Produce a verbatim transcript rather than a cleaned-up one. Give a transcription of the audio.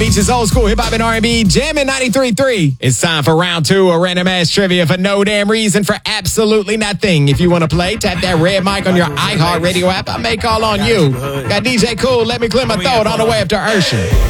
Beach's old school hip hop and R and B, jamming ninety-three point three. It's time for round two of random ass trivia for no damn reason for absolutely nothing. If you want to play, tap that red mic on your iHeartRadio app. I may call on you. Got D J Cool, Let Me Clear My Throat on the way after Urshan.